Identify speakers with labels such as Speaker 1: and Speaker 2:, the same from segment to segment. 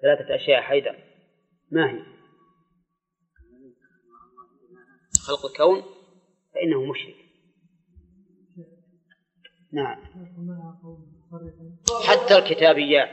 Speaker 1: ثلاثة أشياء حيدر، ما هي؟ خلق الكون فإنه مشرك. نعم، حتى الكتابيات،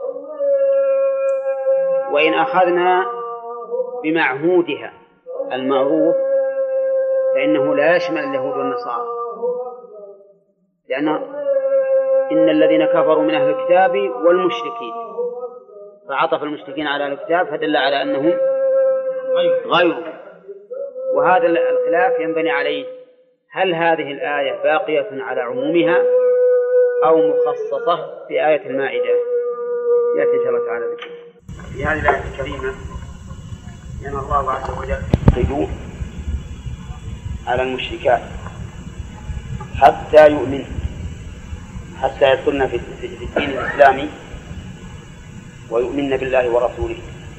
Speaker 1: وإن أخذنا بمعهودها المعروف فإنه لا يشمل اليهود والنصارى، لأن إن الذين كفروا من أهل الكتاب والمشركين، فعطف المشركين على الكتاب فدل على أنهم غيرهم. وهذا الخلاف ينبني عليه هل هذه الآية باقية على عمومها أو مخصصة في آية المائدة؟ يأتي إن شاء الله تعالى ذكر في هذه الآية الكريمة أن الله عز وجل يقول على المشركات حتى يؤمن، حتى يدخلن في الدين الإسلامي ويؤمن بالله ورسوله.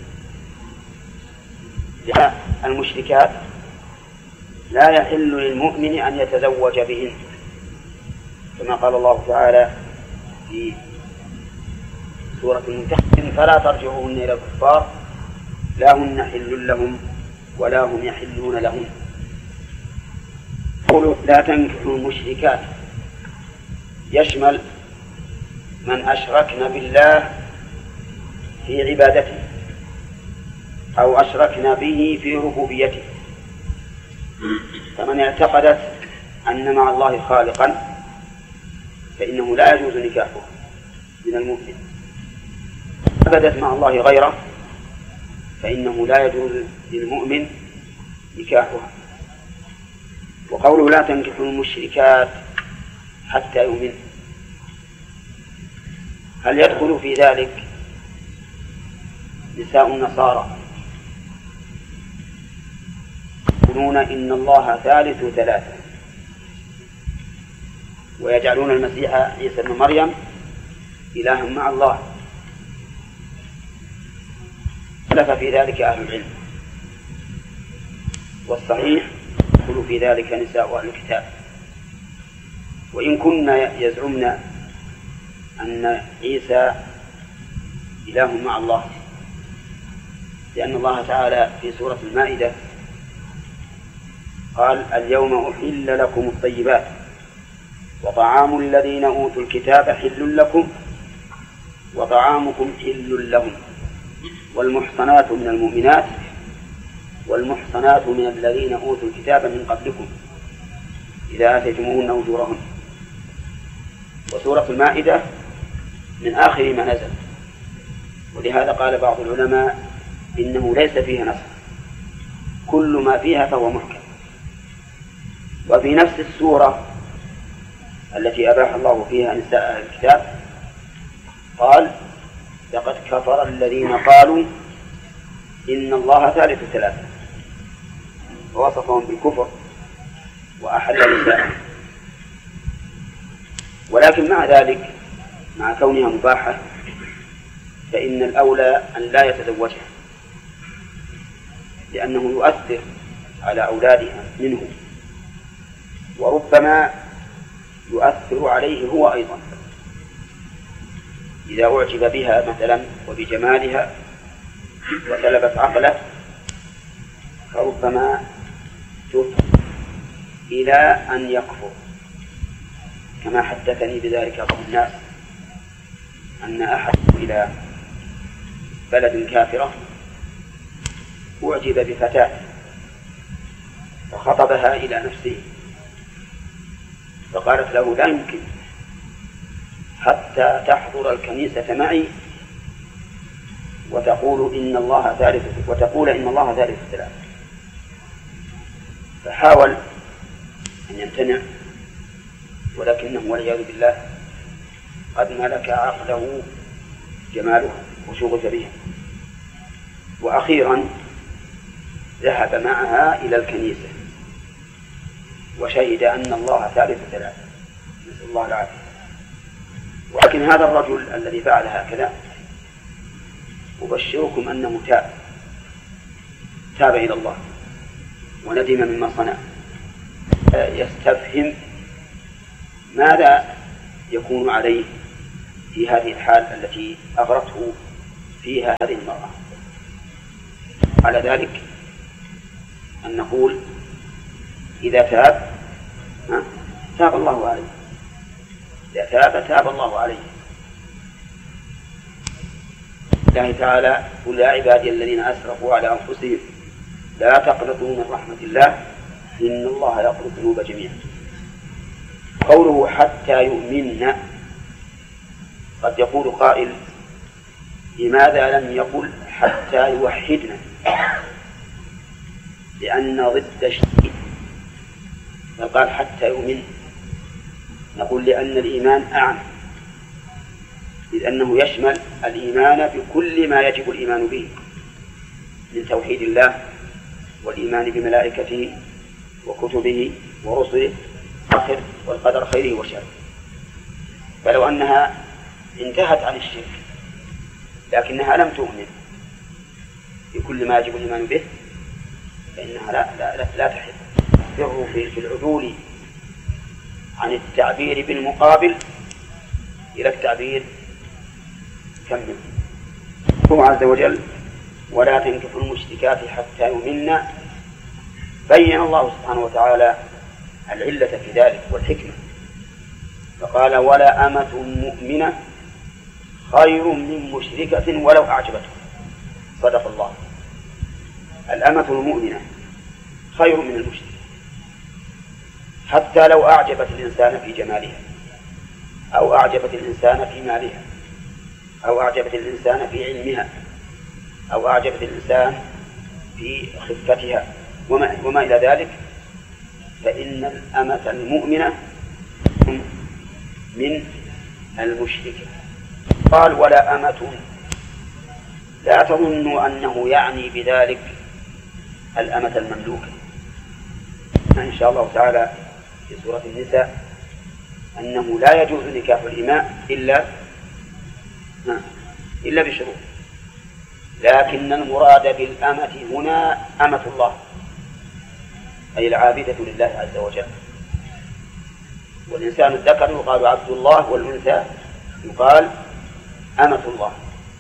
Speaker 1: لأن المشركات لا يحل للمؤمن أن يتزوج بهن، كما قال الله تعالى في سورة الممتحنة: فلا ترجعوهن إلى الكفار لا هن حل لهم ولا هم يحلون لهم. قولوا لا تنكحوا المشركات يشمل من أشركن بالله في عبادته أو أشركنا به في ربوبيته، فمن اعتقدت أن مع الله خالقا فإنه لا يجوز نكاحه من المؤمن، عبدت مع الله غيره فإنه لا يجوز للمؤمن نكاحها. وقوله لا تنكحوا المشركات حتى يؤمن، هل يدخل في ذلك نساء النصارى يقولون إن الله ثالث ثلاثة ويجعلون المسيح عيسى ابن مريم إلها مع الله؟ اختلف في ذلك أهل العلم، والصحيح يدخل في ذلك نساء أهل الكتاب، وإن كنا يزعمن أن عيسى إله مع الله، لأن الله تعالى في سورة المائدة قال: اليوم أحل لكم الطيبات وطعام الذين أوتوا الكتاب حل لكم وطعامكم حل لهم والمحصنات من المؤمنات والمحصنات من الذين أوتوا الكتاب من قبلكم إذا آتيتموهن أجورهن. وسورة المائدة من آخر ما نزل، ولهذا قال بعض العلماء إنه ليس فيها نسخ، كل ما فيها فهو محكم. وفي نفس السورة التي أباح الله فيها نساء أهل الكتاب قال: لقد كفر الذين قالوا إن الله ثالث ثلاثة، ووصفهم بالكفر وأحل نساءهم. ولكن مع ذلك، مع كونها مباحة، فإن الأولى أن لا يتزوجها، لأنه يؤثر على أولادها منه، وربما يؤثر عليه هو أيضا إذا أعجب بها مثلا وبجمالها وسلبت عقله، فربما تفضي إلى أن يكفر، كما حدثني بذلك بعض الناس أن أحد إلى بلد كافرة أعجب بفتاة فخطبها إلى نفسه، فقالت له: لا يمكن حتى تحضر الكنيسة معي وتقول إن الله ثالث ثلاثة. فحاول أن يمتنع، ولكنه والعياذ بالله قد ملك عقله جماله وشغف بها. وأخيرا ذهب معها إلى الكنيسة وشهد أن الله ثالث ثلاثة، نسأل الله العافية. ولكن هذا الرجل الذي فعل هكذا أبشركم أنه تاب إلى الله وندم مما صنع. يستفهم ماذا يكون عليه في هذه الحال التي أغرته فيها هذه المرأة. على ذلك أن نقول إذا تاب تاب الله عليه، إذا تاب تاب الله عليه. الله تعالى: قل يا عبادي الذين أسرفوا على أنفسهم لا تقنطوا من رحمة الله إن الله يغفر الذنوب جميعا. قوله حتى يؤمن، قد يقول قائل: لماذا لم يقل حتى يوحدنا؟ لأن ضد الشيء فقال حتى يؤمن. نقول لأن الإيمان أعم، إذ أنه يشمل الإيمان بكل ما يجب الإيمان به من توحيد الله والإيمان بملائكته وكتبه ورسله والقدر خيره وشره. فلو أنها انتهت عن الشرك لكنها لم تؤمن بكل ما يجب الإيمان به فإنها لا تحل. السر في العدول عن التعبير بالمقابل إلى التعبير كمل. هو عز وجل: ولا تنكحوا المشركات حتى يؤمن. بين الله سبحانه وتعالى العلة في ذلك والحكمة، فقال: ولا أمة مؤمنة خير من مشركة ولو أعجبتكم. صدق الله. الأمة المؤمنة خير من المشرك حتى لو أعجبت الإنسان في جمالها، أو أعجبت الإنسان في مالها، أو أعجبت الإنسان في علمها، أو أعجبت الإنسان في خفتها وما إلى ذلك، فإن الأمة المؤمنة من المشركة. قال: ولا أمة. لا تظنوا أنه يعني بذلك الأمة المملوكة. إن شاء الله تعالى في سورة النساء أنه لا يجوز نكاح الإماء إلا بشروط، لكن المراد بالأمة هنا أمة الله، أي العابدة لله عز وجل. والإنسان الذكر يقال عبد الله، والأنثى يقال أمة الله،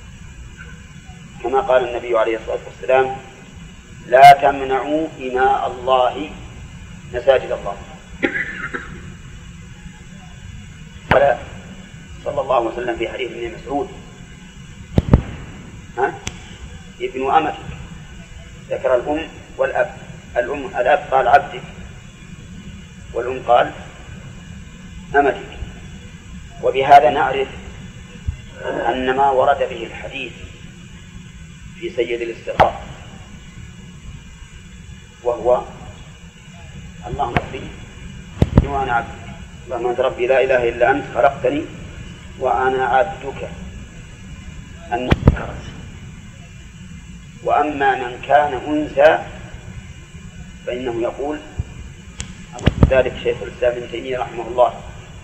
Speaker 1: كما قال النبي عليه الصلاة والسلام: لا تمنعوا إماء الله مساجد الله. قال صلى الله عليه وسلم في حديث ابن مسعود: ابن أمتك، ذكر الأم والأب. الأب قال عبدك، والأم قال أمتك. وبهذا نعرف أن ما ورد به الحديث في سيد الاستغراق وهو: اللهم ربي وأنا عبدك، اللهم أنت ربي لا إله إلا أنت خلقتني وأنا عبدك، أن ذكرت. وأما من كان أنثى فإنه يقول ذلك شيخ الإسلام ابن تيمية رحمه الله.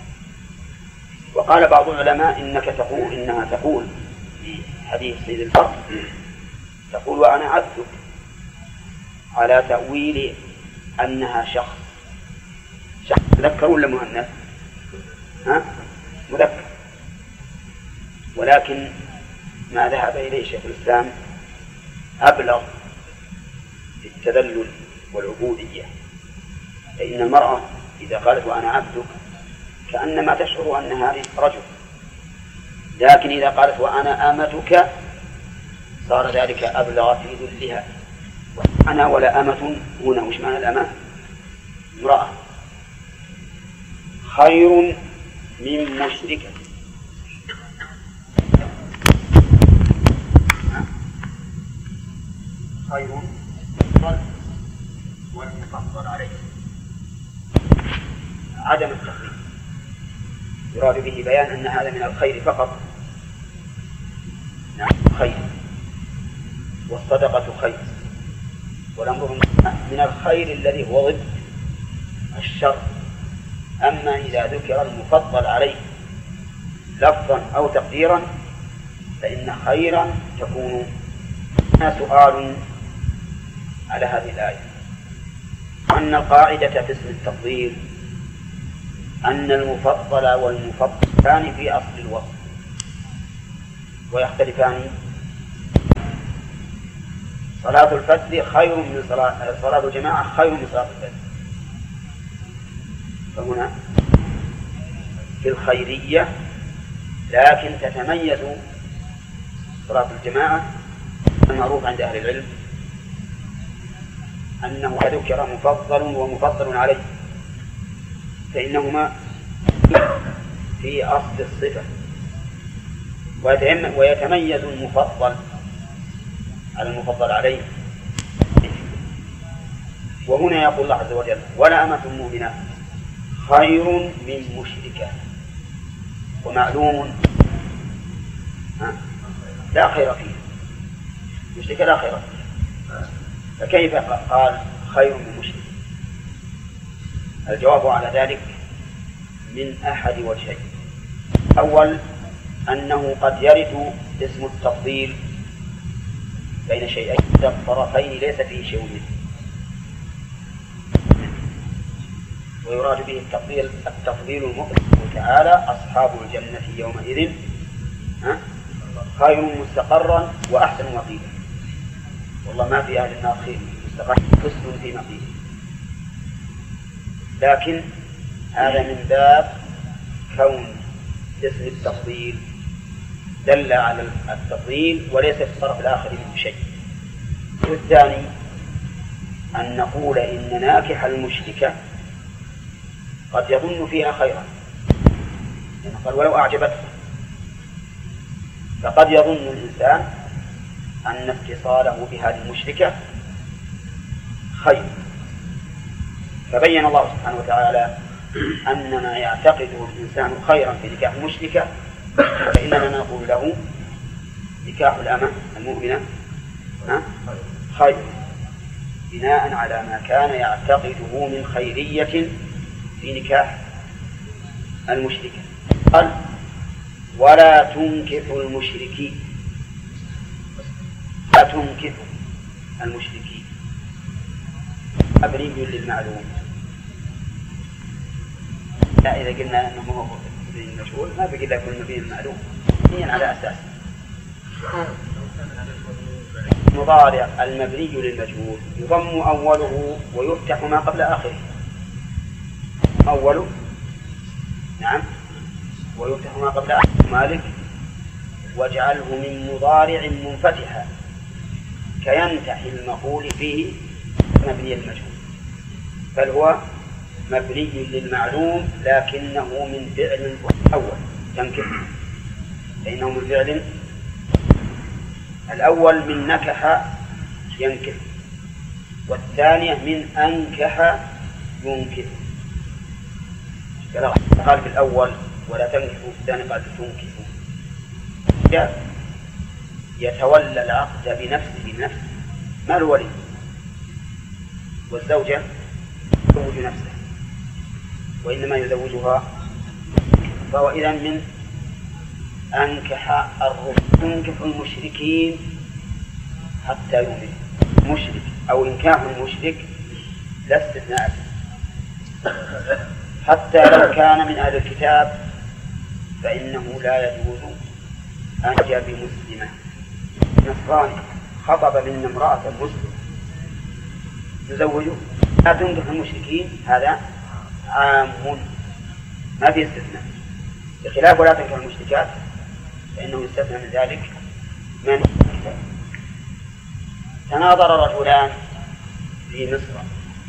Speaker 1: وقال بعض العلماء إنها تقول في حديث سيد الفرق تقول وأنا عبدك على تأويل أنها شخص مذكر ولا مؤنث؟ مذكر. ولكن ما ذهب إليه شيخ الإسلام أبلغ في التذلل والعبودية، فإن المرأة إذا قالت وأنا عبدك كأنما تشعر أن هذه رجل، لكن إذا قالت وأنا أمتك صار ذلك أبلغ في ذلها. أنا ولا أمة هنا وش معنى الأمة؟ امرأة خير من مشركة. خير والمفضل عليه عدم التخفيف، يراد به بيان أن هذا من الخير فقط. نعم خير، والصدقة خير، والأمر من الخير الذي هو ضد الشر. أما إذا ذكر المفضل عليه لفظا أو تقديرا فإن خيرا تكون. سؤال على هذه الآية: أن القاعدة في اسم التفضيل أن المفضل والمفضلان في أصل الوصف ويختلفان صلاة الفجر خير من صلاة الجماعة خير من صلاة الفجر. فهنا في الخيرية، لكن تتميز صلاة الجماعة. المعروف عند أهل العلم أنه ذكر مفضل ومفضل عليه، فإنهما في أصل الصفة، ويتميز المفضل على المفضل عليه. وهنا يقول الله عز وجل: ولا أمة مؤمنة خير من مشركة. ومعلوم لا خير فيه، مشركة لا خير فيه، فكيف قال خير من مشرك؟ الجواب على ذلك من أحد وجهين. أول أنه قد يرد اسم التفضيل بين شيئين الطرفين ليس فيه شيء منه، ويراد به التفضيل المطلق تعالى: أصحاب الجنة يومئذ خير مستقرا وأحسن مقيلا. والله ما في أهل النار خير مستقر حسن في مقيله. لكن هذا من باب كون اسم التفضيل دل على التفضيل وليس في الطرف الآخر منه شيء. والثاني أن نقول إن ناكح المشركة قد يظن فيها خيرا، يعني قال ولو أعجبته، فقد يظن الإنسان أن اتصاله بهذه المشركة خير. فبين الله سبحانه وتعالى أن ما يعتقده الإنسان خيرا في نكاح المشركة فإننا نقول له نكاح الأمة المؤمنة خير، بناء على ما كان يعتقده من خيرية في نكاح المشركة. قال: ولا تنكحوا المشركين. لا تنكحوا المشركين مبني للمعلوم. لا، إذا قلنا أنه هو مبني للمجهول ما بقي لكم مبني للمعلوم، هي على أساس مضارع المبني للمجهول يضم أوله ويفتح ما قبل آخره. أوله نعم ويفتح ما قبل آخره. مالك: واجعله من مضارع منفتحا كينتح المقول فيه مبني المجهول، بل هو مبني للمعلوم لكنه من فعل أول تنكح، فإنه من فعل الأول من نكح ينكح، والثانية من أنكح ينكح. قال في الأول ولا تنكحوا، في الثاني قال تنكحوا. يتولى العقد بنفسه ما الولي، والزوجة تزوج نفسه وإنما يزوجها. فهو إذن من أنكح الرسل. تنكح المشركين حتى يؤمن مشرك أو إنكاح المشرك لا استثناء، حتى لو كان من أهل الكتاب فإنه لا يجوز أن يجي بمسلمة. نصراني خطب من امرأة مسلم يزوجه. لا تنكح المشركين هذا عام ما في استثناء، بخلاف ولا تنكح المشركات فإنه يستثنى من ذلك من تناظر رجلان في مصر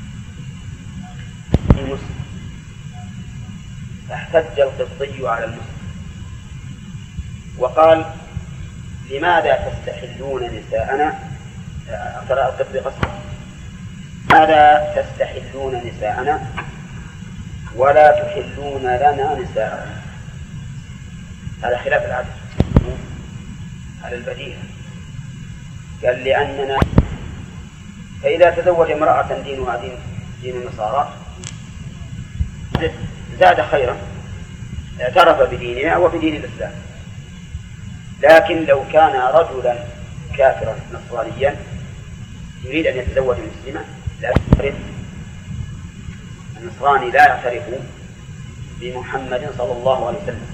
Speaker 1: فاحتج القبطي على المسلم وقال: لماذا تستحلون نساءنا؟ ترى القبطي قصد: ماذا تستحلون نساءنا ولا تحلون لنا نساءنا؟ هذا خلاف العادة على البديهة. قال: لأننا فإذا تزوج امرأة دينها دين النصارى زاد خيرا، اعترف بدينها وبدين الإسلام. لكن لو كان رجلا كافرا نصرانيا يريد أن يتزوج مسلمة لا يعترف، النصراني لا يعترف بمحمد صلى الله عليه وسلم.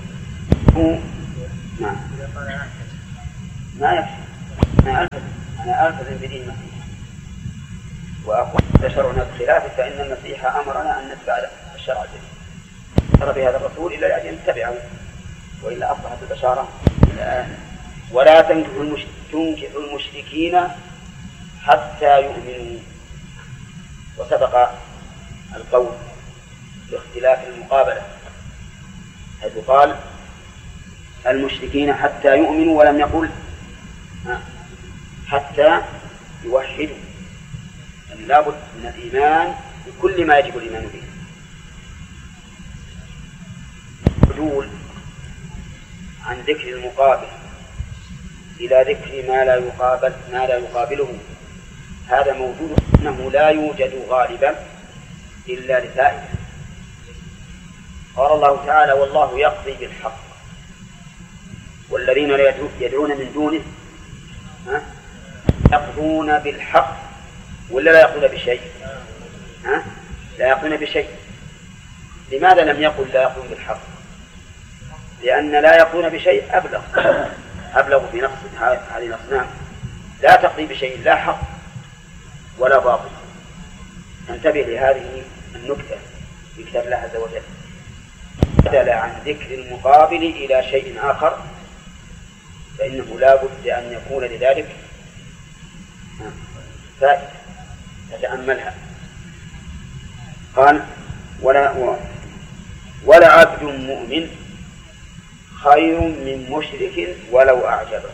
Speaker 1: ما يكفي. أنا ألتزم بدين المسيح وأقول شرعنا بخلافه فإن المسيح أمرنا أن نتبع الشرع الجديد ترى بهذا الرسول إلا لأجل نتبعه وإلا أصبحت البشارة الآن. ولا تنكحوا المشركين حتى يؤمنوا. وسبق القول باختلاف المقابلة حيث قال المشركين حتى يؤمنوا ولم يقل حتى يوحدوا، يعني لابد من الإيمان بكل ما يجب الإيمان به. العدول عن ذكر المقابل إلى ذكر ما لا يقابله هذا موجود، أنه لا يوجد غالبا إلا لفائدة. قال الله تعالى والله يقضي بالحق والذين لا يدعون من دونه يقضون بالحق ولا لا يقضون بشيء؟ لا يقضون بشيء. لماذا لم يقل لا يقضون بالحق؟ لأن لا يقضون بشيء أبلغ في نفس هذه الأصنام. لا تقضي بشيء لا حق ولا باطل. انتبه لهذه النكتة في كتاب الله عز وجل. بدل عن ذكر المقابل إلى شيء آخر فإنه لا بد أن يكون لذلك فائدة تتأملها. قال ولا عبد مؤمن خير من مشرك ولو أعجبه.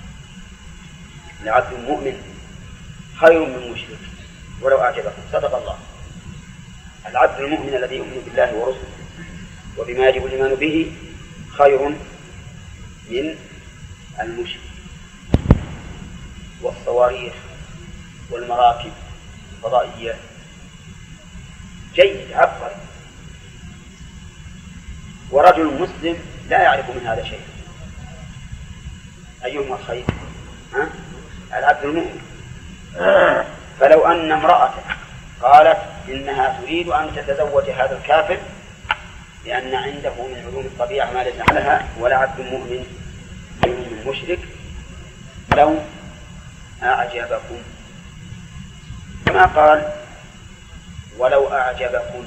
Speaker 1: لعبد مؤمن خير من مشرك ولو أعجبه. صدق الله. العبد المؤمن الذي يؤمن بالله ورسله وبما يجب الإيمان به خير من المشرك. والصواريخ والمراكب الفضائية جيد عبقري، ورجل مسلم لا يعرف من هذا شيء. أيهما الخير؟ العبد المؤمن. فلو أن امرأة قالت إنها تريد أن تتزوج هذا الكافر لأن عنده من علوم الطبيعة ما ليس لها، ولا عبد مؤمن خير من مشرك لو أعجبكم، كما قال ولو أعجبكم،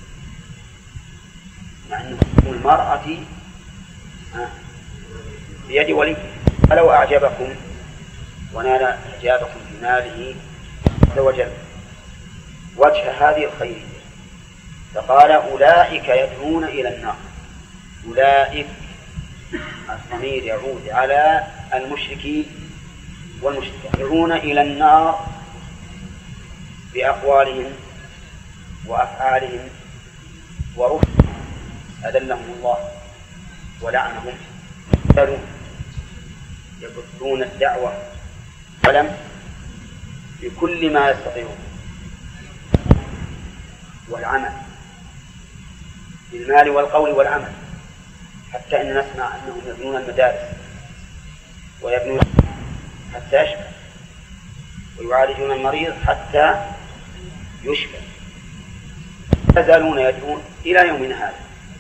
Speaker 1: مع أن المرأة بيد ولي. فلو أعجبكم ونال إعجابكم بماله عز وجل وجه هذه الخيرية، فقال أولئك يدعون إلى النار. أولئك الضمير يعود على المشركين والمشركات، يدعون إلى النار بأقوالهم وأفعالهم ورفضهم. أذلهم الله ولعنهم، يبثون الدعوة ولم بكل ما يستطيعون والعمل بالمال والقول والعمل، حتى إن نسمع أنهم يبنون المدارس ويبنون حتى يشفى، ويعالجون المريض حتى يشفى، يزالون يدعون إلى يومنا هذا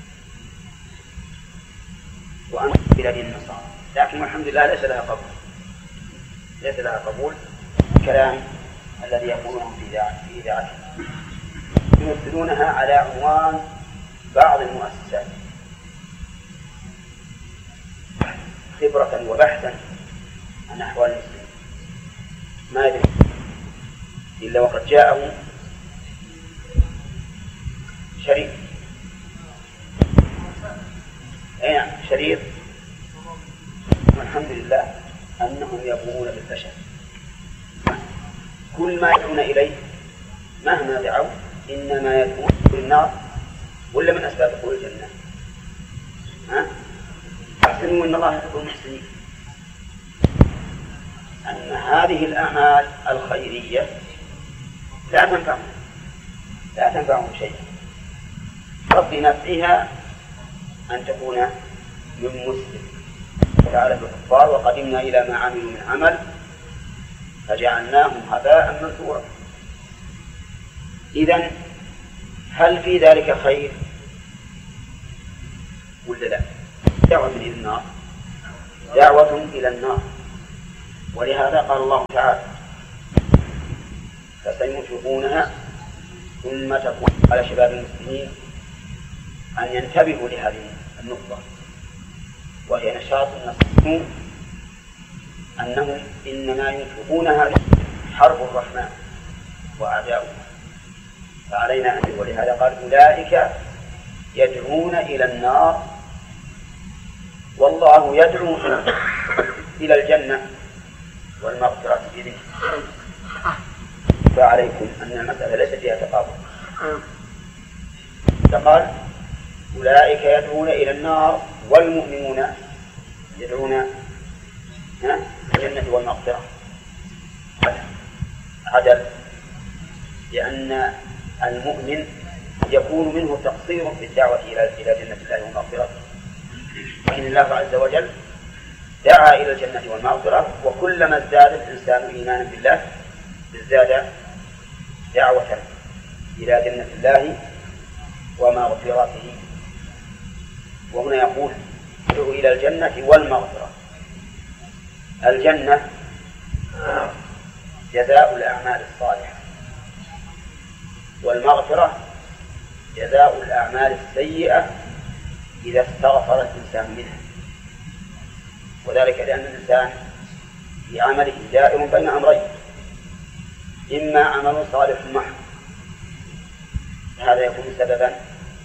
Speaker 1: وأنت إلى دين النصارى. لكن الحمد لله ليس لها قبول الكلام الذي يقولون في إذاعتهم، يمثلونها على عنوان بعض المؤسسات خبرة وبحثا عن أحوال المسلمين، ما يدري إلا وقد جاءه شريط شريط والحمد لله أنهم يقومون بالفشل. كل ما يدعون إليه مهما دعوا إنما يدعون للنار ولا من أسباب دخول الجنة. أحسنوا إن الله يحب المحسنين. أن هذه الأعمال الخيرية لا تنفعهم شيئا، قصد نفعها أن تكون من مسلم. تعالى الكفار وقدمنا إلى ما عملوا من عمل فجعلناهم هباء منثورا. إذن هل في ذلك خير ولا لا؟ دعوة إلى النار، دعوة إلى النار. ولهذا قال الله تعالى فسينفقونها ثم تكون على شباب المسلمين أن ينتبهوا لهذه النقطة، وهي نشاط النصر أنهم إنما ينفقونها حرب الرحمن وأعداؤه، فعلينا أن ولهذا قال أولئك يدعون إلى النار والله يدعو إلى الجنة والمغفرة بإذنه. فعليكم أن المسألة ليست فيها تقابل. فقال أولئك يدعون إلى النار والمؤمنون يدعون الجنة والمغفرة عدل، لأن المؤمن يكون منه تقصير في الدعوة إلى جنة الله ومغفرته، وإن الله عز وجل دعا إلى الجنة والمغفرة، وكلما ازداد الإنسان إيمانا بالله ازداد دعوة إلى جنة الله ومغفرته. وهنا يقول ادعو إلى الجنة والمغفرة. الجنة جزاء الأعمال الصالحة، والمغفرة جزاء الأعمال السيئة إذا استغفر الإنسان منها، وذلك لأن الإنسان في عمله دائم بين أمرين: إما عمل صالح محض، هذا يكون سببا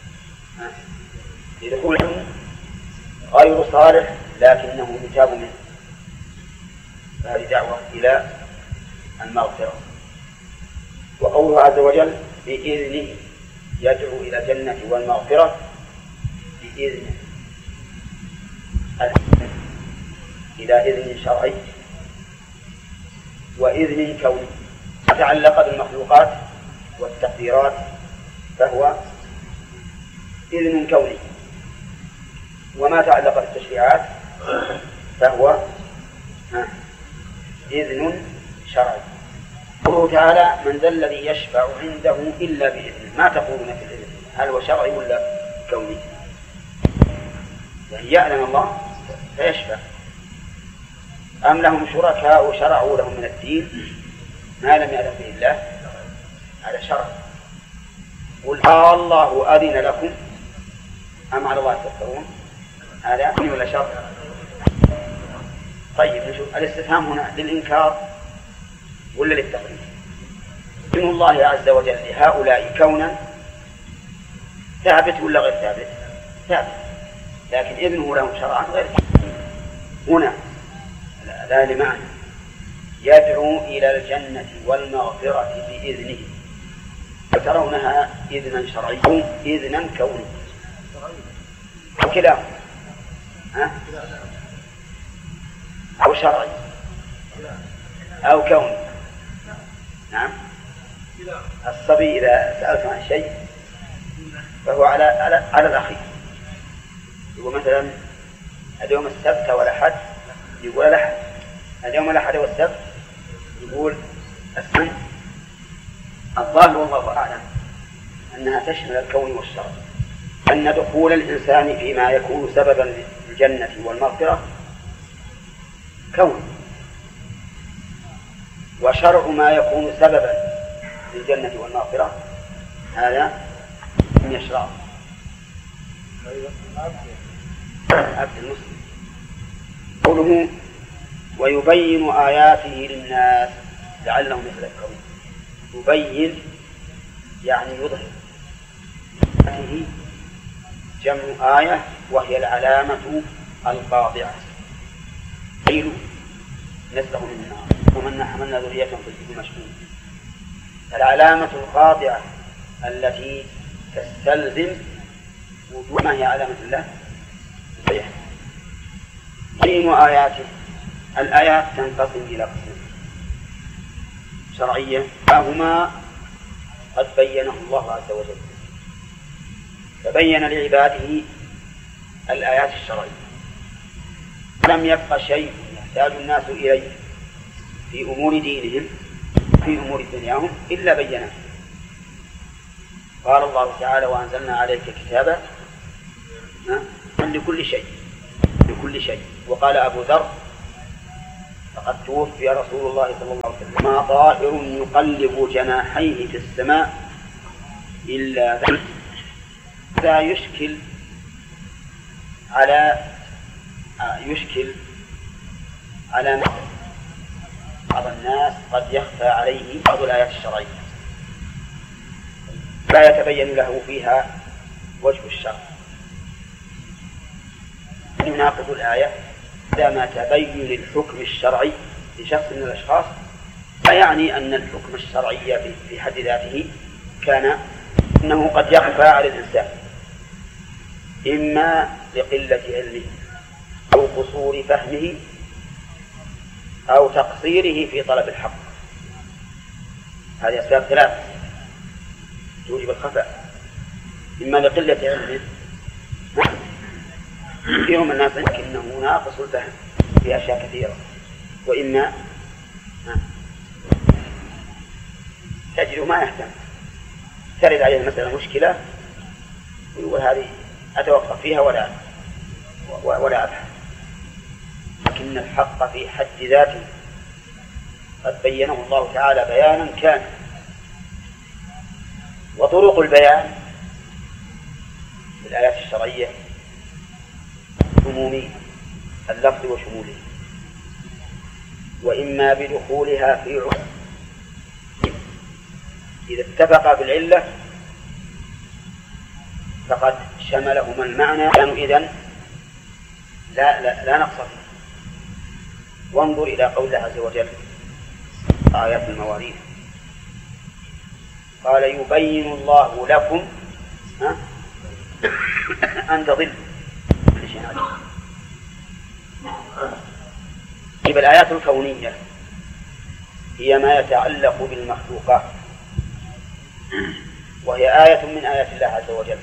Speaker 1: لدخوله، غير صالح لكنه يتاب منه، فهذه دعوة إلى المغفرة. وقوله عز وجل بإذنه يدعو إلى الجنة والمغفرة بإذنه، إلى إذن شرعي وإذن كوني. ما تعلق بالمخلوقات والتقديرات فهو إذن كوني، وما تعلق بالتشريعات فهو إذن شرعي. قوله تعالى من ذا الذي يشفع عنده إلا بإذنه، ما تقولون في الإذن؟ هل هو شرعي ولا كوني؟ يعني يعلم الله فيشفع، أم لهم شركاء شرعوا لهم من الدين ما لم يأذن به الله؟ هذا شرع. قل الله أذن لكم أم على الله تفترون؟ هذا ولا شرع؟ طيب نشوف الاستفهام هنا للإنكار ولا للتقرير؟ إذن الله عز وجل لهؤلاء كونا ثابت ولا غير ثابت؟ ثابت، لكن إذنه لهم شرعا غير ثابت. هنا لا لمعنى يدعو إلى الجنة والمغفرة بإذنه، فترونها إذنا شرعيا إذنا كوني أو كلاهما أو شرعي أو كوني. نعم، الصبي إذا سألت عن شيء فهو على الأخير، يقول مثلا اليوم السبت ولا حد، يقول الأحد. اليوم الأحد والسبت يقول السبت. الظاهر والله أعلم أنها تشمل الكون والشرع، أن دخول الإنسان فيما يكون سببا للجنة والمغفرة كون، وشرع ما يكون سببا للجنة والمغفرة هذا من يشرع عبد المسلم. قوله ويبين آياته للناس لعلهم يتذكرون. يبين يعني يظهر، آياته جمع آية وهي العلامة القاطعة، قيل نسله من النار ومن حملنا ذرية في الجبل مشهود. العلامة القاطعة التي تستلزم وجود ما هي علامة الله صحيح. بين آياته، الآيات تنقسم إلى قسمين: شرعية فهما قد بينه الله عز وجل، فبين لعباده الآيات الشرعية، لم يبق شيء يحتاج الناس إليه في أمور دينهم في أمور دنياهم إلا بينه. قال الله تعالى وأنزلنا عليك كتابا لكل شيء. وقال أبو ذر قد توفي رسول الله صلى الله عليه وسلم ما طائر يقلب جناحيه في السماء إلا ذا يشكل على بعض الناس قد يخفى عليه بعض الآيات الشرعية لا يتبين له فيها وجه الشرع يناقض الآية عندما تبين الحكم الشرعي لشخص من الأشخاص فيعني أن الحكم الشرعي في حد ذاته كان أنه قد يخفى على الإنسان إما لقلة علمه أو قصور فهمه أو تقصيره في طلب الحق. هذه أسباب ثلاث توجب الخفاء، إما لقلة علمه كثير من الناس لكنه ناقص الفهم في أشياء كثيرة، وإما تجد ما يهتم ترد عليه المسألة مشكلة ويقول هذه أتوقف فيها ولا أبحث. لكن الحق في حد ذاته قد بينه الله تعالى بيانا كاملا، وطرق البيان في الآيات الشرعية عمومية اللفظ وشموله، وإما بدخولها في عموم إذا اتفق بالعلة فقد شملهما المعنى كانوا إذن لا نقص فيه. وانظر إلى قول الله عز وجل آيات المواريث قال يبين الله لكم أن تضلوا. الآيات الكونية هي ما يتعلق بالمخلوقات، وهي آية من آيات الله عز وجل،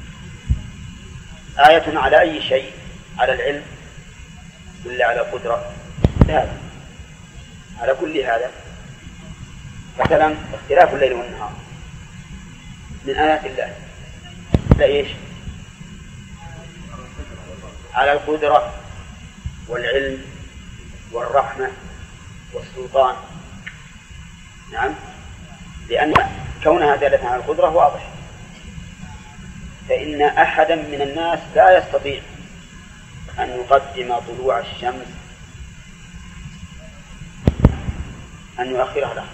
Speaker 1: آية على أي شيء؟ على العلم ولا على القدرة؟ لا، على كل هذا. مثلا اختلاف الليل والنهار من آيات الله، لا إيش؟ على القدرة والعلم والرحمة والسلطان. نعم، لأن كونها دالة على القدرة واضح، فإن أحدا من الناس لا يستطيع أن يقدم طلوع الشمس أن يؤخرها لها،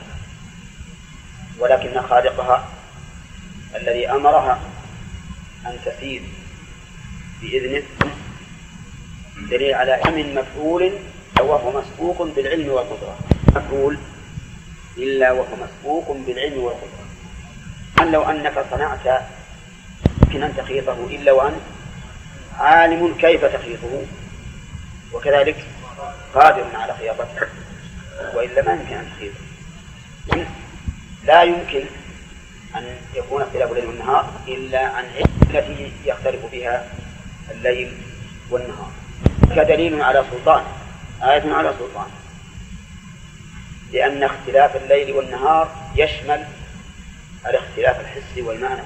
Speaker 1: ولكن خالقها الذي أمرها أن تسير بإذنه دليل على من مفعول وهو مسبوق بالعلم والقدرة، مفعول إلا وهو مسبوق بالعلم والقدرة. أن لو أنك صنعت يمكن أن تخيطه إلا وأنت عالم كيف تخيطه، وكذلك قادر على خياطته، وإلا ما يمكن أن تخيطه. لا يمكن أن يكون اختلاف الليل والنهار إلا عن علم التي يختلف بها الليل والنهار، كدليل على سلطان، آية على سلطان، لأن اختلاف الليل والنهار يشمل الاختلاف الحسي والمعنوي،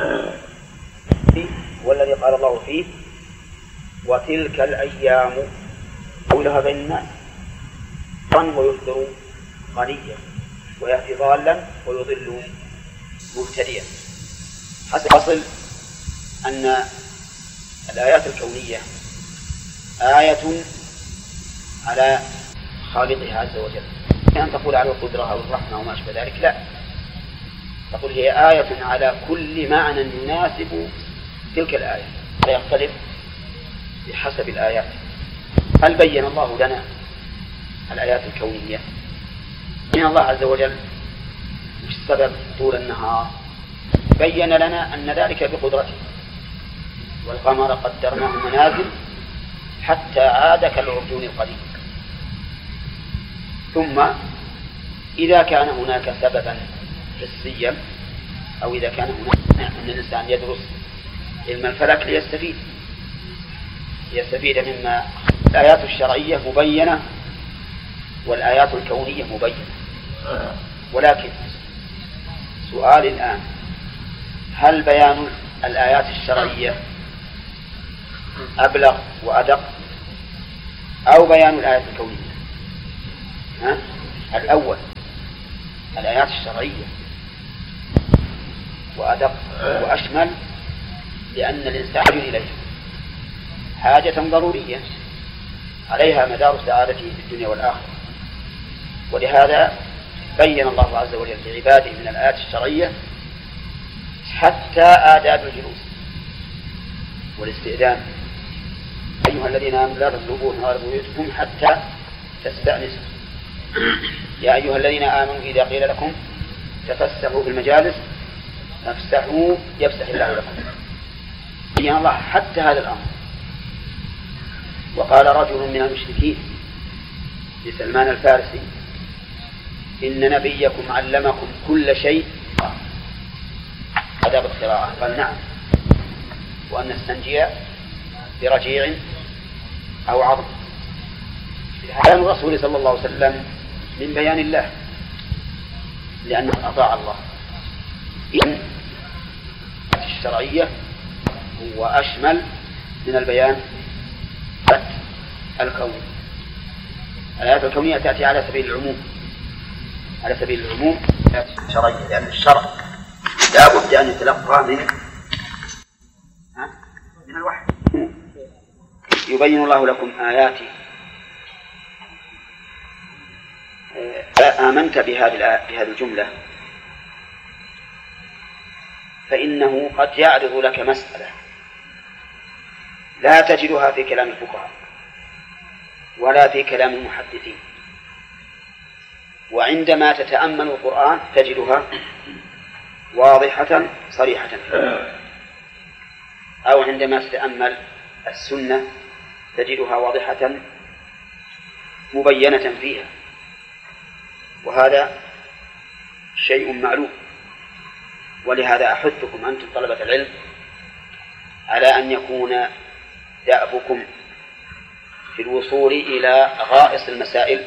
Speaker 1: والذي قال الله فيه وتلك الأيام قولها بين الناس ويصدر غنيا ويأتي ضالا ويضل مهتديا. حصل أن الآيات الكونية آية على خالقها عز وجل، أن تقول على القدرة أو الرحمة وما أشبه ذلك، لا، تقول هي آية على كل معنى يناسب تلك الآية، لا يختلف بحسب الآيات. هل بين الله لنا الآيات الكونية؟ من الله عز وجل مش سبب طول النهار؟ بين لنا أن ذلك بقدرته، والقمر قدرناه منازل حتى عاد كالعرجون القديم. ثم إذا كان هناك سببا حسيا، أو إذا كان هناك أن الإنسان يدرس علم الفلك ليستفيد مما الآيات الشرعية مبينة والآيات الكونية مبينة. ولكن سؤال الآن، هل بيان الآيات الشرعية أبلغ وأدق أو بيان الآيات الكونية؟ الأول الآيات الشرعية وأدق وأشمل، لأن الإنسان يحتاج إليها حاجة ضرورية عليها مدار سعادته في الدنيا والآخرة. ولهذا بين الله عز وجل لعباده من الآيات الشرعية حتى آداب الجلوس والاستئذان. أيها الذين آمنوا لا تطلبوا نهار بيوتكم حتى تستأنسوا. يا أيها الذين آمنوا إذا قيل لكم تفسحوا في المجالس فافسحوا يفسح الله لكم. بين الله حتى هذا الأمر. وقال رجل من المشركين لسلمان الفارسي: إن نبيكم علمكم كل شيء. آداب القراءة. قال: نعم، وأن نستنجي برجيع أو عظم. كلام الرسول صلى الله عليه وسلم من بيان الله، لأنه أطاع الله. إذن الشرعية هو أشمل من البيان الكوني. الآيات الكونية تأتي على سبيل العموم، على سبيل العموم الشرعية، لأن الشرع لا بد أن يتلقى من الوحي. يبين الله لكم آياته. آمنت بهذه الجملة فإنه قد يعرض لك مسألة لا تجدها في كلام الفقهاء ولا في كلام المحدثين، وعندما تتأمل القرآن تجدها واضحة صريحة، أو عندما تتأمل السنة تجدها واضحة مبينة فيها، وهذا شيء معلوم. ولهذا أحثكم أنتم طلبة العلم على أن يكون دأبكم في الوصول إلى غائص المسائل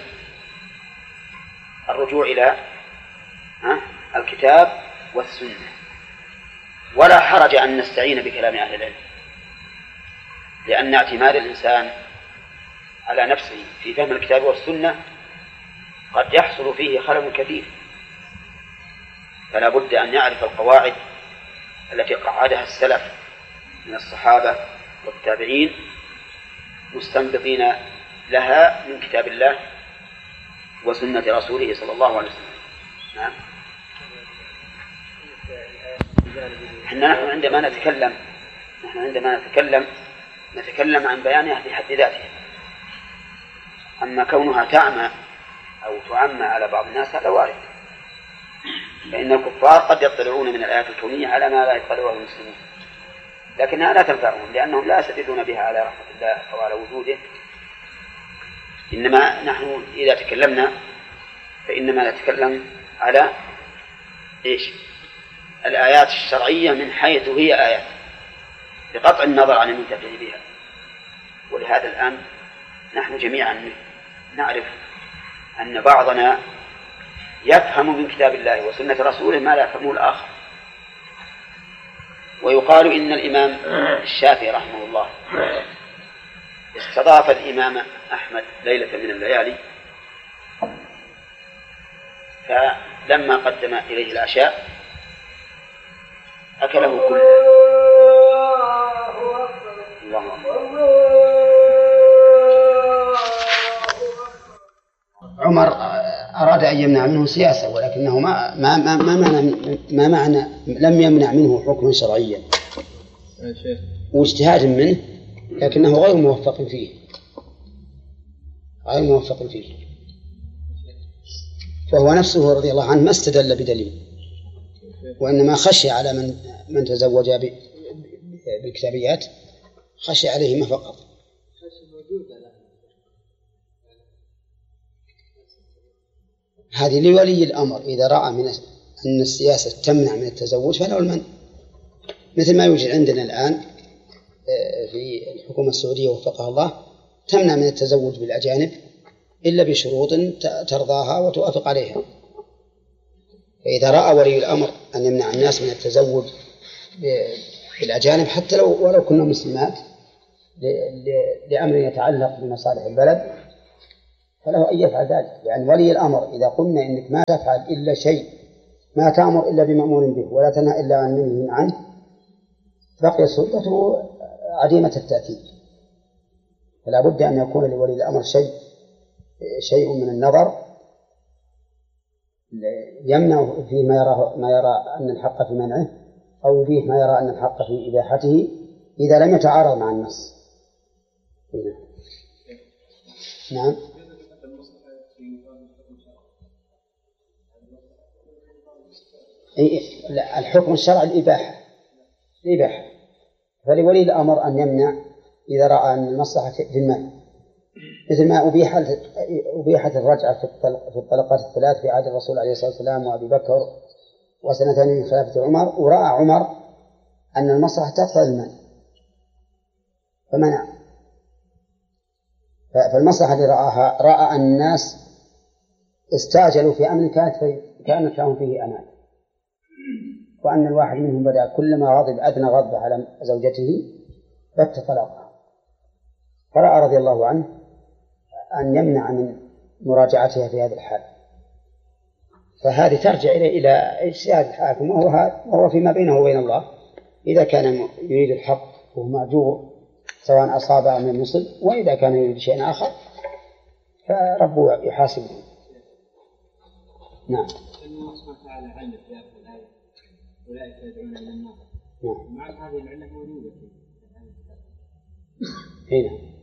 Speaker 1: الرجوع إلى الكتاب والسنة. ولا حرج أن نستعين بكلام أهل العلم، لأن اعتماد الإنسان على نفسه في فهم الكتاب والسنة قد يحصل فيه خلل كثير، فلا بد أن يعرف القواعد التي قعدها السلف من الصحابة والتابعين مستنبطين لها من كتاب الله وسنة رسوله صلى الله عليه وسلم. نعم. نحن عندما نتكلم عن بيانها في حد ذاتها. أما كونها تعمى أو تعمى على بعض الناس هذا وارد، فإن الكفار قد يطلعون من الآيات الكونية على ما لا يطلعه المسلمون، لكنها لا تنفعهم لأنهم لا يستدلون بها على رحمة الله أو على وجوده. إنما نحن إذا تكلمنا فإنما نتكلم على الآيات الشرعية من حيث هي آيات، بقطع النظر عن المنتفع بها. ولهذا الآن نحن جميعا نعرف أن بعضنا يفهم من كتاب الله وسنة رسوله ما لا يفهمه الآخر. ويقال إن الإمام الشافعي رحمه الله استضاف الإمام أحمد ليلة من الليالي، فلما قدم إليه العشاء أكله كله. الله أكبر. عمر أراد أن يمنع منه سياسة، ولكنه ما معنى لم يمنع منه حكما شرعيا واجتهاد منه، لكنه غير موفق فيه. فهو نفسه رضي الله عنه ما استدل بدليل، وإنما خشي على من تزوج بالكتابيات، خشي عليهما فقط. هذه لولي الأمر إذا رأى أن السياسة تمنع من التزوج فله المنع، مثل ما يوجد عندنا الآن في الحكومة السعودية وفقها الله تمنع من التزوج بالأجانب إلا بشروط ترضاها وتوافق عليها. فإذا رأى ولي الأمر أن يمنع الناس من التزوج بالأجانب حتى ولو كنا مسلمات لأمر يتعلق بمصالح البلد،
Speaker 2: فله أن يفعل ذلك، لأن ولي الأمر إذا قلنا إنك ما تفعل إلا شيء، ما تأمر إلا بمأمور به ولا تنهى إلا عن منهي عنه، بقي سلطته عديمة التأثير. فلا بد أن يكون لولي الأمر شيء من النظر يمنع فيه ما يرى أن الحق في منعه، أو يبيح ما يرى أن الحق في إباحته إذا لم يتعارض مع النص. نعم. الحكم الشرعي الإباحة، فلولي الأمر أن يمنع إذا رأى أن المصلحة في المال، مثل ما أبيحت الرجعة في الطلقات الثلاث في عهد الرسول عليه الصلاة والسلام وأبي بكر وسنتين من خلافة عمر، ورأى عمر أن المصلحة تقتضي المال فمنع. فالمصلحة اللي رآها، رأى أن الناس استعجلوا في أمر كانت لهم فيه أمان، وأن الواحد منهم بدأ كلما غضب أدنى غضب على زوجته بت طلاقها، فرأى رضي الله عنه أن يمنع من مراجعتها في هذه الحال. فهذه ترجع إلى اجتهاد الحاكم، وهو فيما بينه وبين الله. إذا كان يريد الحق وهو معجور سواء أصاب أو لم يصب، وإذا كان يريد شيء آخر فربه يحاسبه. نعم.
Speaker 3: الله سبحانه وتعالى علم في الآية أولئك يدعون إلى النار.
Speaker 2: نعم.
Speaker 3: مع هذه العلة موجودة في
Speaker 2: هنا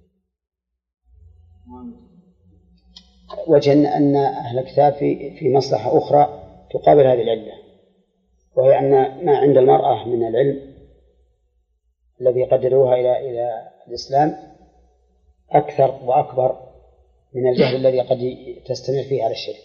Speaker 2: وجه أن أهل الكتاب في مصلحة أخرى تقابل هذه العلة، وهي أن ما عند المرأة من العلم الذي قدروها إلى الإسلام أكثر وأكبر من الجهل الذي قد تستمر فيه على الشرك.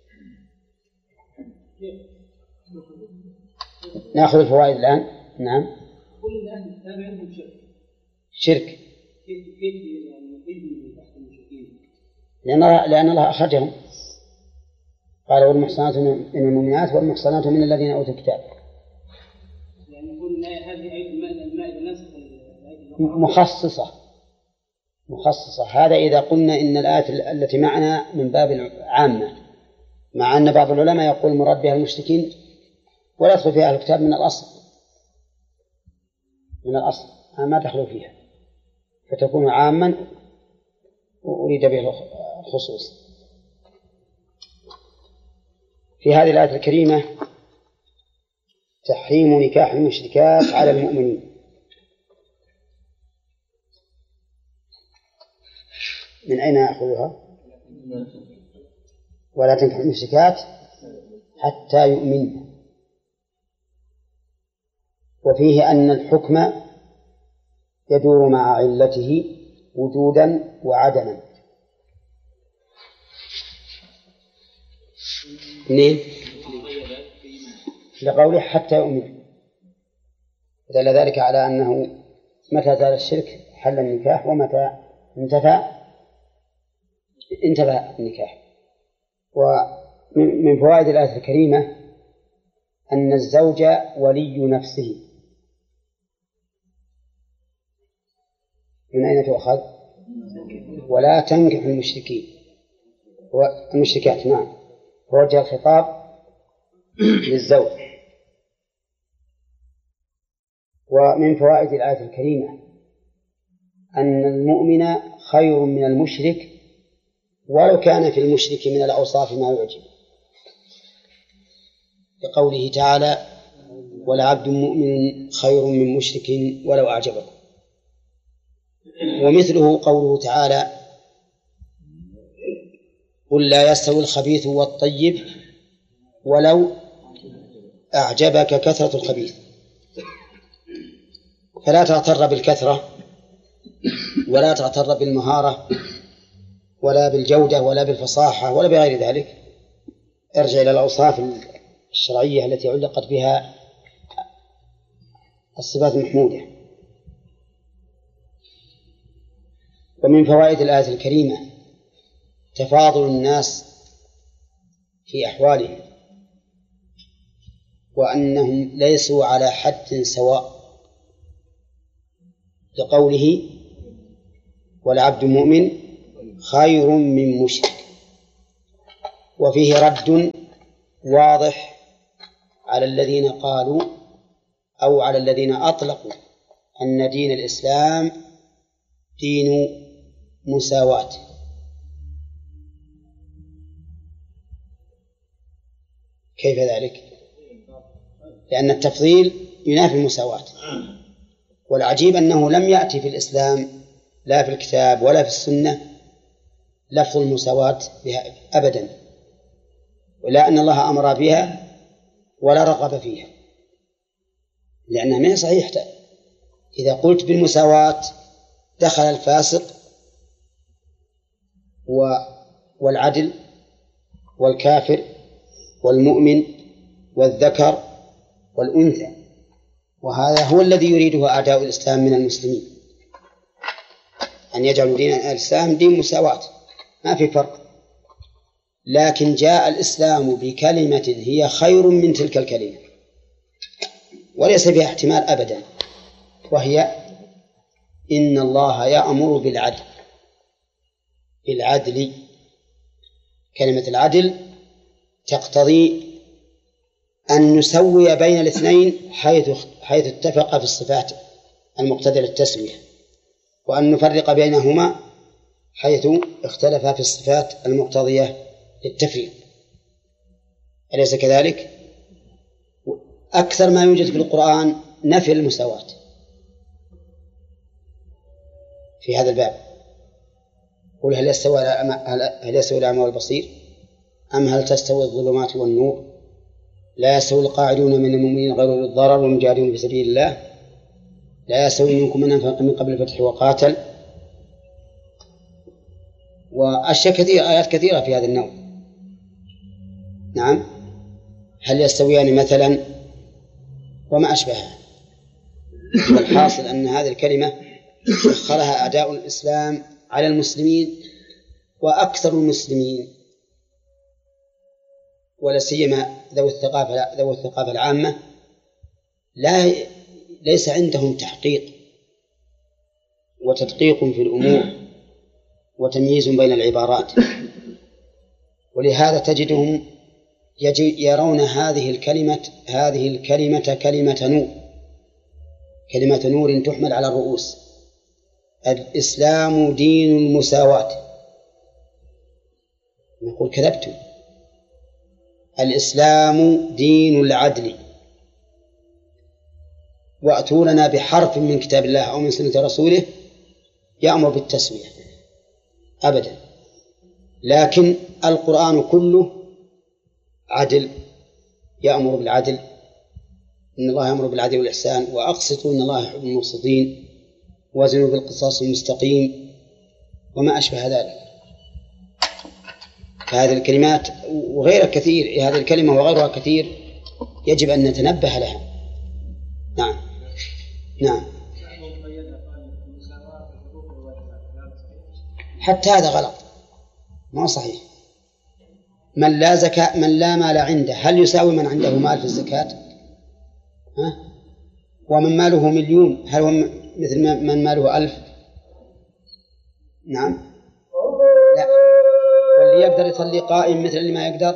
Speaker 2: نأخذ الفوائد الآن. نعم.
Speaker 3: كل أهل الكتاب عندهم
Speaker 2: شرك.
Speaker 3: كيف تحت المشركين؟
Speaker 2: لأن الله أخرجهم، قال والمحصنات من المؤمنات والمحصنات من الذين أوتوا الكتاب.
Speaker 3: يعني يقول هذه آية المائدة نسخ
Speaker 2: مخصصة. هذا إذا قلنا إن الآية التي معنا من باب العامة، مع أن بعض العلماء يقول مراد بها المشركين ولا يدخل فيها الكتاب من الأصل ما دخلوا فيها، فتكون عاما وأريد به الخصوص. في هذه الآية الكريمة تحريم نكاح المشركات على المؤمنين. من أين أخذها؟ ولا تنكح المشركات حتى يؤمن. وفيه أن الحكم يدور مع علته وجودا وعدما. لقوله حتى يؤمن، دل ذلك على أنه متى زال الشرك حل النكاح، ومتى انتفى النكاح. ومن فوائد الآية الكريمة أن الزوج ولي نفسه. من أين تؤخذ؟ ولا تنكح المشركات. نعم، وجه الخطاب للزوج. ومن فوائد الآية الكريمة أن المؤمن خير من المشرك ولو كان في المشرك من الأوصاف ما يعجب، لقوله تعالى ولعبد مؤمن خير من مشرك ولو أعجبكم. ومثله قوله تعالى قل لا يستوي الخبيث والطيب ولو أعجبك كثرة الخبيث. فلا تغتر بالكثرة ولا تغتر بالمهارة ولا بالجودة ولا بالفصاحة ولا بغير ذلك. ارجع إلى الأوصاف الشرعية التي علقت بها الصفات المحمودة. ومن فوائد الآية الكريمة تفاضل الناس في أحوالهم، وأنهم ليسوا على حد سواء، لقوله والعبد مؤمن خير من مشرك. وفيه رد واضح على الذين قالوا أو على الذين أطلقوا أن دين الإسلام دين مساواة. كيف ذلك؟ لأن التفضيل ينافي المساواة، والعجيب أنه لم يأتي في الإسلام لا في الكتاب ولا في السنة لفظ المساواة بها أبدا، ولا أن الله أمر بها ولا رغب فيها، لأنها ما هي صحيحة. إذا قلت بالمساواة دخل الفاسق والعدل والكافر والمؤمن والذكر والأنثى، وهذا هو الذي يريده أعداء الإسلام من المسلمين، أن يجعلوا دين الإسلام دين مساواة، ما في فرق. لكن جاء الإسلام بكلمة هي خير من تلك الكلمة وليس فيها احتمال أبدا، وهي إن الله يأمر بالعدل. كلمة العدل تقتضي أن نسوي بين الاثنين حيث اتفق في الصفات المقتضية للتسوية، وأن نفرق بينهما حيث اختلفا في الصفات المقتضية للتفريق. أليس كذلك؟ أكثر ما يوجد في القرآن نفي المساواة في هذا الباب. قل هل يستوي الأعمى والبصير أم هل تستوي الظلمات والنور لا يستوي القاعدون من المؤمنين غير أولي الضرر والمجاهدون في سبيل الله لا يستوي منكم من أنفق من قبل الفتح وقاتل، وأشياء كثيرة، آيات كثيرة في هذا النوع. نعم، هل يستويان مثلا وما أشبهها. والحاصل أن هذه الكلمة سخرها أعداء الإسلام على المسلمين، وأكثر المسلمين ولا سيما ذوي الثقافة العامة ليس عندهم تحقيق وتدقيق في الأمور وتمييز بين العبارات، ولهذا تجدهم يرون هذه الكلمة كلمة نور تحمل على الرؤوس. الإسلام دين المساواة. نقول كذبتم، الإسلام دين العدل، وأتوا لنا بحرف من كتاب الله أو من سنة رسوله يأمر بالتسوية أبدا. لكن القرآن كله عدل، يأمر بالعدل، إن الله يأمر بالعدل والإحسان وأقسطوا إن الله يحب المقسطين وزنوا بالقصاص المستقيم وما أشبه ذلك. فهذه الكلمات وغيرها كثير، هذه الكلمة وغيرها كثير يجب أن نتنبه لها. نعم نعم، حتى هذا غلط، ما صحيح. من لا مال عنده هل يساوي من عنده مال في الزكاة؟ ومن ماله 1,000,000 هل هو مثل من ماله 1000؟ نعم، لا. واللي يقدر يصلي قائم مثل اللي ما يقدر.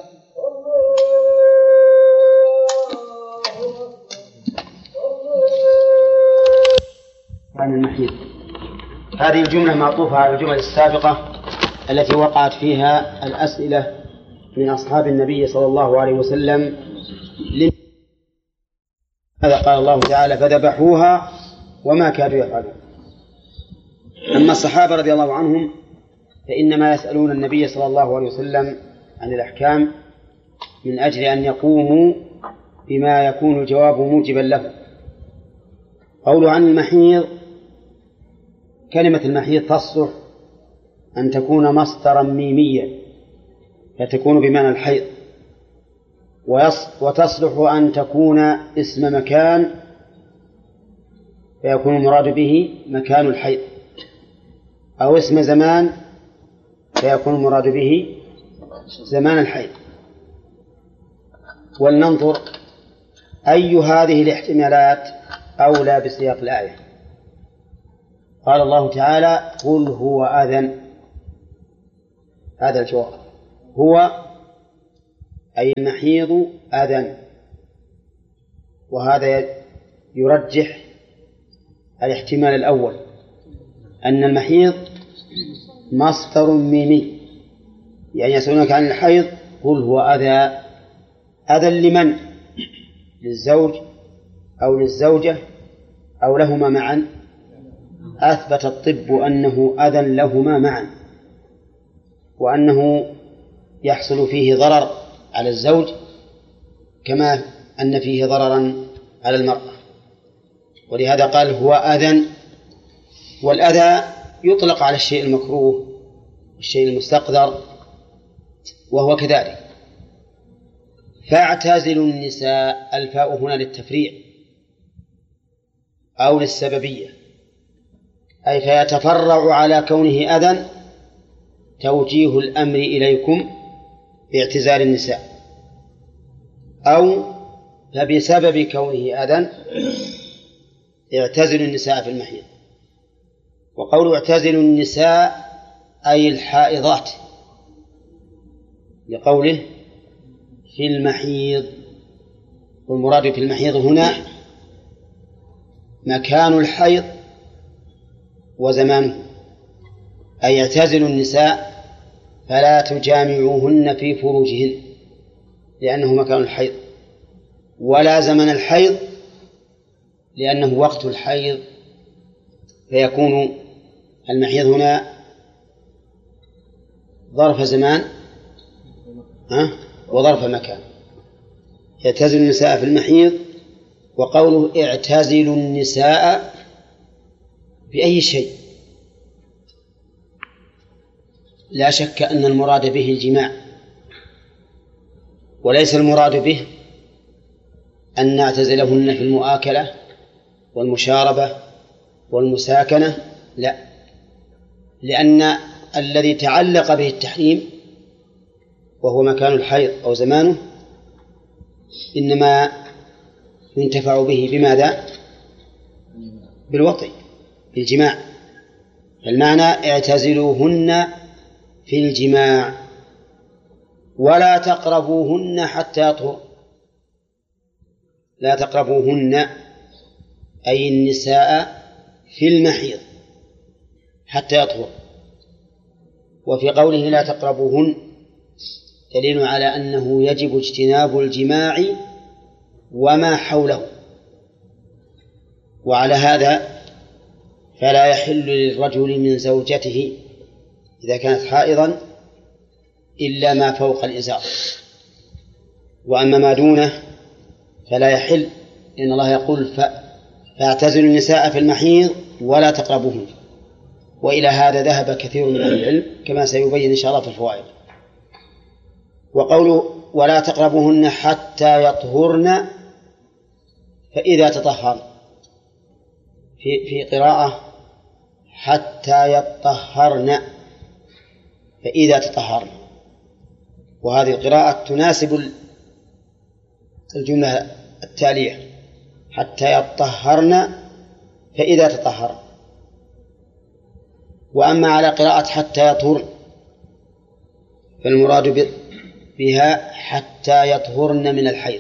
Speaker 2: عن المحيط، هذه الجملة معطوفة على الجمل السابقة التي وقعت فيها الأسئلة من أصحاب النبي صلى الله عليه وسلم. هذا قال الله تعالى فذبحوها وما كادوا يفعلون. أما الصحابة رضي الله عنهم فإنما يسألون النبي صلى الله عليه وسلم عن الأحكام من أجل أن يقوموا بما يكون الجواب موجبا له. قوله عن المحيض، كلمة المحيض تصلح أن تكون مصدرا ميميا فتكون بمعنى الحيض، وتصلح أن تكون اسم مكان فيكون المراد به مكان الحيض، أو اسم زمان فيكون المراد به زمان الحيض. ولننظر أي هذه الاحتمالات أولى بسياق الآية. قال الله تعالى قل هو أذن، هذا الجواب. هو أي المحيض أذى، وهذا يرجح الاحتمال الأول أن المحيض مصدر ميمي، يعني يسألونك عن الحيض قل هو أذى. أذى لمن؟ للزوج أو للزوجة أو لهما معا. أثبت الطب أنه أذى لهما معا، وأنه يحصل فيه ضرر على الزوج كما أن فيه ضررا على المرأة، ولهذا قال هو أذى. والأذى يطلق على الشيء المكروه والشيء المستقذر، وهو كذلك. فاعتزلوا النساء، الفاء هنا للتفريع أو للسببية، أي فيتفرع على كونه أذى توجيه الأمر إليكم باعتزال النساء، أو فبسبب كونه أذى اعتزلوا النساء في المحيض. وقول اعتزلوا النساء أي الحائضات، لقوله في المحيض، والمراد في المحيض هنا مكان الحيض وزمانه، أي اعتزلوا النساء فلا تجامعوهن في فروجهن لأنه مكان الحيض، ولا زمن الحيض لأنه وقت الحيض، فيكون المحيض هنا ظرف زمان وظرف مكان. يعتزل النساء في المحيض. وقوله اعتزلوا النساء بأي شيء، لا شك أن المراد به الجماع، وليس المراد به أن نعتزلهن في المؤاكلة والمشاربة والمساكنة، لا، لأن الذي تعلق به التحريم وهو مكان الحيض أو زمانه إنما ينتفع به بماذا؟ بالوطي، بالجماع. فالمعنى اعتزلوهن في الجماع ولا تقربوهن حتى يطهر. لا تقربوهن أي النساء في المحيض حتى يطهر. وفي قوله لا تقربوهن دليل على أنه يجب اجتناب الجماع وما حوله. وعلى هذا فلا يحل للرجل من زوجته إذا كانت حائضا إلا ما فوق الإزار، وأما ما دونه فلا يحل، لأن الله يقول فاعتزلوا النساء في المحيض ولا تقربوهن. وإلى هذا ذهب كثير من أهل العلم كما سيبين إن شاء الله في الفوائد. وقوله ولا تقربوهن حتى يطهرن فإذا تطهرن، في قراءة حتى يطهرن فإذا تطهرن، وهذه القراءة تناسب الجملة التالية حتى يطهرن فإذا تطهرن. وأما على قراءة حتى يطهرن فالمراد بها حتى يطهرن من الحيض.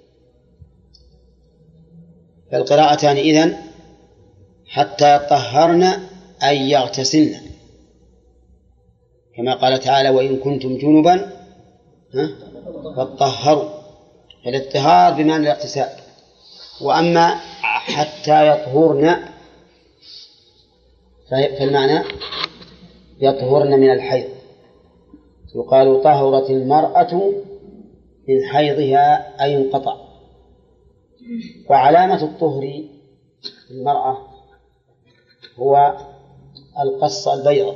Speaker 2: فالقراءتان إذن حتى يطهرن أي يغتسلن، كما قال تعالى وإن كنتم جنبا فاطهروا، فالاطهار بمعنى الاغتسال. وأما حتى يطهرن فالمعنى يطهرن من الحيض. يقال طهرت المرأة من حيضها أي انقطع. وعلامة الطهر في المرأة هو القصة البيضاء،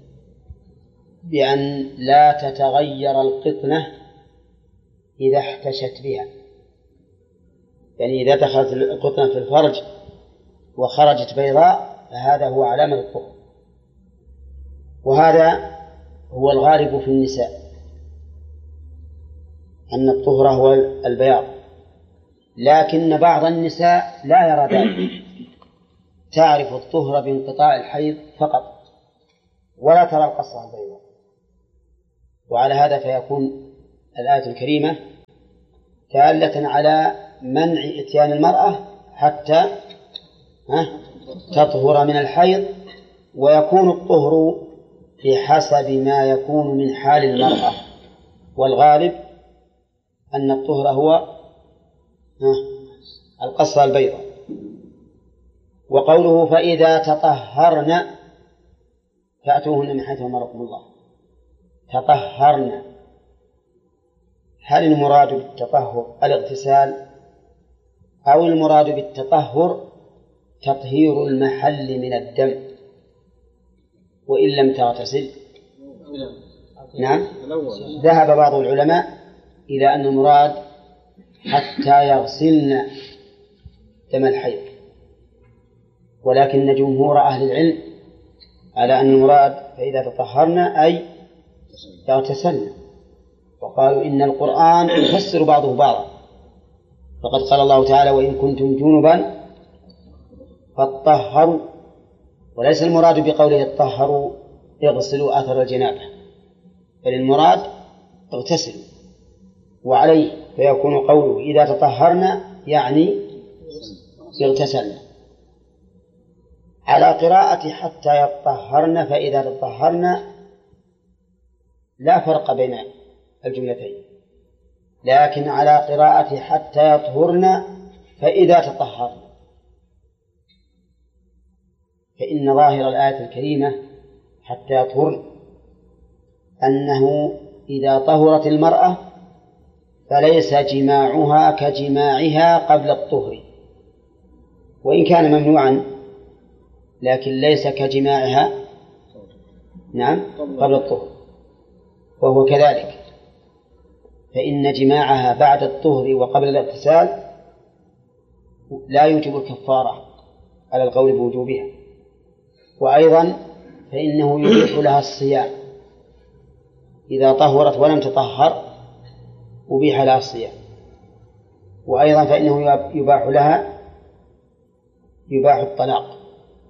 Speaker 2: بأن لا تتغير القطنة إذا احتشت بها، يعني إذا دخلت القطنة في الفرج وخرجت بيضاء فهذا هو علامة الطهر. وهذا هو الغالب في النساء أن الطهر هو البياض، لكن بعض النساء لا يرى ذلك، تعرف الطهر بانقطاع الحيض فقط ولا ترى القصة البيضاء، وعلى هذا فيكون الآية الكريمة دالة على منع إتيان المرأة حتى تطهر من الحيض، ويكون الطهر بحسب ما يكون من حال المرأة، والغالب أن الطهر هو القصة البيضاء. وقوله فإذا تطهرن فأتوهن من حيث أمركم الله. تطهرن، هل المراد بالتطهر الاغتسال أو المراد بالتطهر تطهير المحل من الدم وإن لم تغتسل؟ نعم، ذهب بعض العلماء إلى أن المراد حتى يغسلن دم الحيض، ولكن جمهور أهل العلم على أن المراد فإذا تطهرن أي يغتسلن، وقالوا إن القرآن يفسر بعضه بعضا، فقد قال الله تعالى وإن كنتم جنبا فاطهروا، وليس المراد بقوله اطهروا اغسلوا أثر الجنابة، بل المراد اغتسلوا. وعليه فيكون قوله إذا تطهرن يعني اغتسلن. على قراءة حتى يطهرن فإذا تطهرن لا فرق بين الجملتين، لكن على قراءة حتى يطهرن فإذا تطهرن، فإن ظاهر الآية الكريمة حتى يطهرن أنه إذا طهرت المرأة فليس جماعها كجماعها قبل الطهر، وإن كان ممنوعا لكن ليس كجماعها قبل الطهر، وهو كذلك، فإن جماعها بعد الطهر وقبل الاغتسال لا يوجب الكفارة على القول بوجوبها، وأيضا فإنه يبيح لها الصيام إذا طهرت ولم تطهر أبيح لها الصيام، وأيضا فإنه يباح الطلاق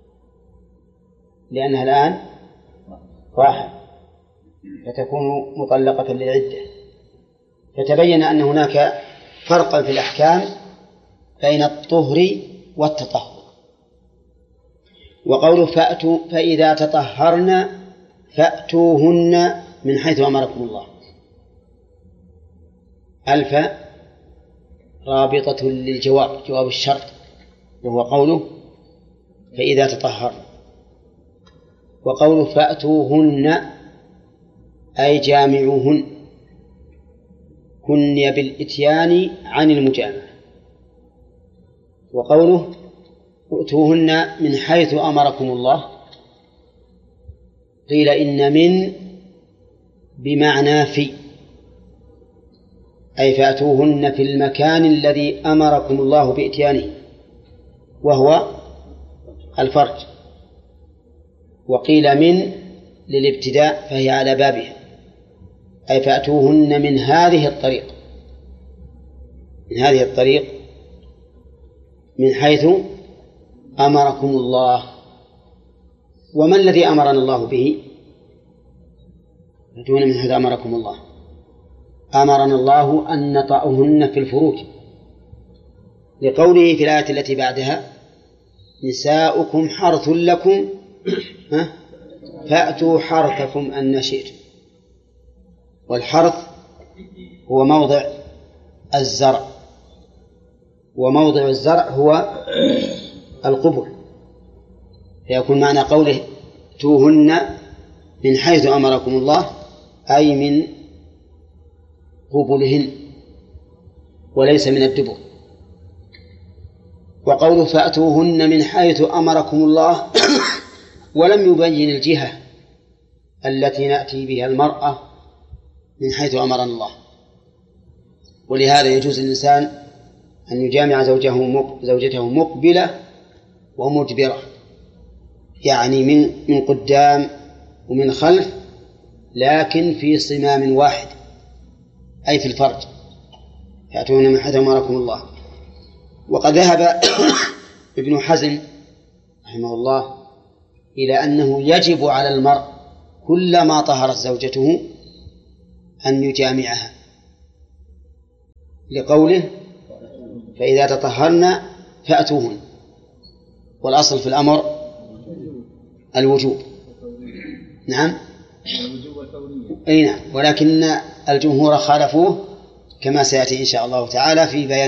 Speaker 2: لأنها الآن راحة فتكون مطلقة للعدة. فتبين أن هناك فرقا في الأحكام بين الطهر والتطهر. وقوله فإذا تطهرن فأتوهن من حيث أمركم الله، الفاء رابطة للجواب، جواب الشرط، وهو قوله فإذا تطهرن. وقوله فأتوهن أي جامعوهن، كني بالإتيان عن المجامعة. وقوله ائتوهن من حيث أمركم الله، قيل إن من بمعنى في، أي فأتوهن في المكان الذي أمركم الله بإتيانه وهو الفرج. وقيل من للابتداء فهي على بابها، أي فأتوهن من هذه الطريق من حيث أمركم الله. وما الذي أمرنا الله به؟ فأتوهن من حيث أمركم الله، أمرنا الله أن نطأهن في الفروج، لقوله في الآية التي بعدها نساؤكم حرث لكم فأتوا حرثكم أن شئتم. والحرث هو موضع الزرع، وموضع الزرع هو القبل، فيكون معنى قوله توهن من حيث أمركم الله أي من قبلهن وليس من الدبر. وقوله فأتوهن من حيث أمركم الله ولم يبين الجهة التي نأتي بها المرأة من حيث أمرنا الله، ولهذا يجوز للإنسان أن يجامع زوجته مقبلة ومدبرة، يعني من قدام ومن خلف، لكن في صمام واحد أي في الفرج، يأتون من حيث أمركم الله. وقد ذهب ابن حزم رحمه الله إلى أنه يجب على المرء كلما طهرت زوجته أن يجامعها لقوله فإذا تطهرن فأتوهن، والأصل في الأمر الوجوب. نعم أي نعم، ولكن الجمهور خالفوه كما سيأتي إن شاء الله تعالى في بيان